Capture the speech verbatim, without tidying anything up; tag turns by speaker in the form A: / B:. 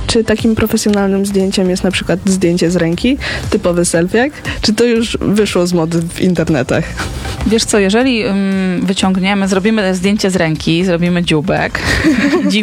A: Czy takim profesjonalnym zdjęciem jest na przykład zdjęcie z ręki, typowy selfiak? Czy to już wyszło z mody w internetach?
B: Wiesz co, jeżeli um, wyciągniemy, zrobimy zdjęcie z ręki, zrobimy dzióbek,